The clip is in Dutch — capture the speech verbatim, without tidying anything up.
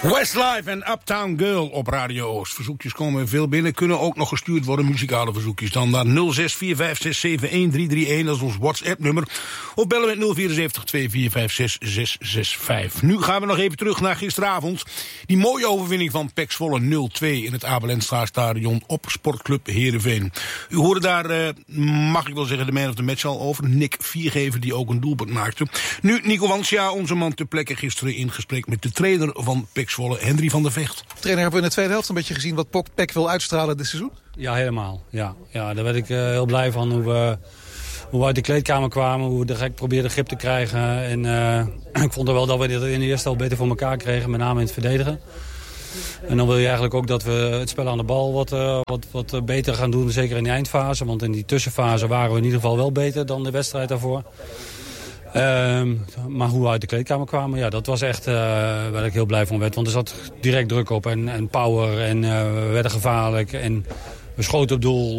Westlife en Uptown Girl op Radio Oost. Verzoekjes komen veel binnen, kunnen ook nog gestuurd worden, muzikale verzoekjes. Dan naar nul zes vier vijf zes zeven een drie drie een, dat is ons WhatsApp-nummer. Of bellen met nul vierenzeventig twee vier vijf zes zes zes vijf. Nu gaan we nog even terug naar gisteravond. Die mooie overwinning van P E C Zwolle nul twee in het Abel Enstra Stadion op Sportclub Heerenveen. U hoorde daar, uh, mag ik wel zeggen, de man of the match al over. Nick Viergever, die ook een doelpunt maakte. Nu Nico Wansja, onze man ter plekke gisteren in gesprek met de trainer van P E C Zwolle, Henry van der Vecht. Trainer, hebben we in de tweede helft een beetje gezien wat P E C wil uitstralen dit seizoen? Ja, helemaal. Ja, ja, daar werd ik uh, heel blij van hoe we, hoe we uit de kleedkamer kwamen. Hoe we direct probeerden grip te krijgen. En uh, ik vond er wel dat we dit in de eerste helft beter voor elkaar kregen. Met name in het verdedigen. En dan wil je eigenlijk ook dat we het spel aan de bal wat, uh, wat, wat beter gaan doen. Zeker in de eindfase. Want in die tussenfase waren we in ieder geval wel beter dan de wedstrijd daarvoor. Um, maar hoe we uit de kleedkamer kwamen, ja, dat was echt uh, waar ik heel blij van werd. Want er zat direct druk op en, en power en uh, we werden gevaarlijk en we schoten op doel.